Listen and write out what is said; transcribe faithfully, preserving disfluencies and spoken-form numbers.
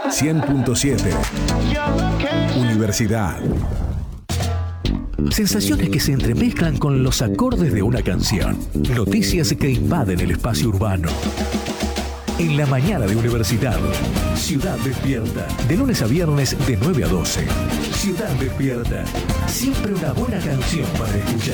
cien punto siete. Universidad. Sensaciones que se entremezclan con los acordes de una canción. Noticias que invaden el espacio urbano. En la mañana de Universidad. Ciudad Despierta. De lunes a viernes de nueve a doce. Ciudad Despierta. Siempre una buena canción para escuchar.